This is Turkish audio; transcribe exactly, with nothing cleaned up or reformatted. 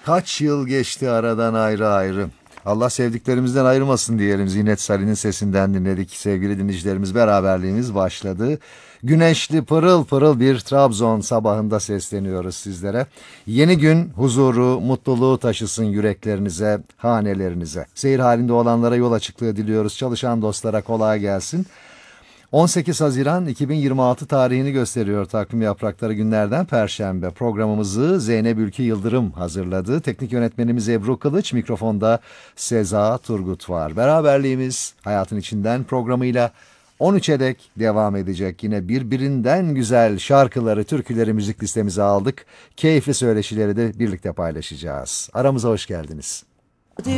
Kaç yıl geçti aradan ayrı ayrı. Allah sevdiklerimizden ayırmasın diyelim. Zinet Salih'in sesinden dinledik. Sevgili dinleyicilerimiz, beraberliğimiz başladı. Güneşli pırıl pırıl bir Trabzon sabahında sesleniyoruz sizlere. Yeni gün huzuru, mutluluğu taşısın yüreklerinize, hanelerinize. Seyir halinde olanlara yol açıklığı diliyoruz. Çalışan dostlara kolay gelsin. on sekiz Haziran iki bin yirmi altı tarihini gösteriyor takvim yaprakları, günlerden Perşembe. Programımızı Zeynep Ülkü Yıldırım hazırladı. Teknik yönetmenimiz Ebru Kılıç, mikrofonda Seza Turgut var. Beraberliğimiz Hayatın İçinden programıyla on üçe dek devam edecek. Yine birbirinden güzel şarkıları, türküleri müzik listemize aldık. Keyifli söyleşileri de birlikte paylaşacağız. Aramıza hoş geldiniz.